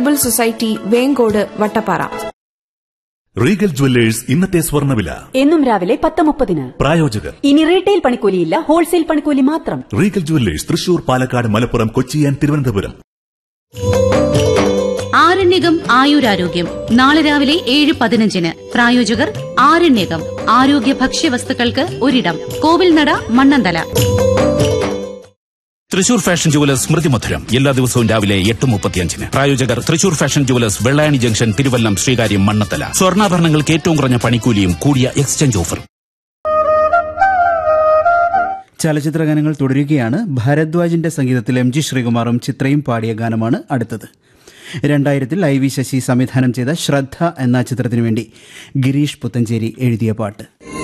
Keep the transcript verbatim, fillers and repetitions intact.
Charitable society, Vengode, Vattappara. Regal jewellers ഇന്നത്തെ സ്വർണ്ണവില എന്നും രാവിലെ പത്ത് മുപ്പതിന്. പ്രായോജകർ ഇനി റീറ്റെയിൽ പണിക്കൂലിയില്ല, ഹോൾസെയിൽ പണിക്കൂലി മാത്രം. Regal jewellers Thrissur, Palakkad, Malappuram, Kochi and Thiruvananthapuram. Aryanayakam ആയുരാരോഗ്യം നാളെ രാവിലെ ഏഴ് പതിനഞ്ചിന്. പ്രായോജകർ ആരണ്യകം ആരോഗ്യ ഭക്ഷ്യവസ്തുക്കൾക്ക് ഒരിടം, കോവിൽനട, മണ്ണന്തല. തൃശൂർ ഫാഷൻ ജുവലേഴ്സ് സ്മൃതി മധുരം എല്ലാ ദിവസവും രാവിലെ എട്ട് മുപ്പത്തിയഞ്ചിന്. പ്രായോജകർ Thrissur fashion jewellers, Vellayani junction, Thiruvallam, Sreekaryam, Mannathala. സ്വർണ്ണാഭരണങ്ങൾക്ക് ഏറ്റവും കുറഞ്ഞ പണിക്കൂലിയും കൂടിയ എക്സ്ചേഞ്ച് ഓഫറും. ചലച്ചിത്ര ഗാനങ്ങൾ തുടരുകയാണ്. ഭരദ്വാജിന്റെ സംഗീതത്തിൽ എം ജി ശ്രീകുമാറും ചിത്രയും പാടിയ ഗാനമാണ് അടുത്തത്. രണ്ടായിരത്തിൽ ഐ വി ശശി സംവിധാനം ചെയ്ത ശ്രദ്ധ എന്ന ചിത്രത്തിനു വേണ്ടി ഗിരീഷ് പുത്തഞ്ചേരി എഴുതിയ പാട്ട്.